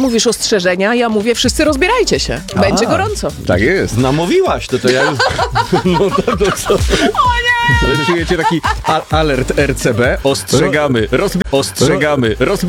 mówisz ostrzeżenia, ja mówię wszyscy rozbierajcie się. Będzie gorąco. Tak jest. Namówiłaś, to ja już... No to co? Ale czujecie taki alert RCB? Ostrzegamy.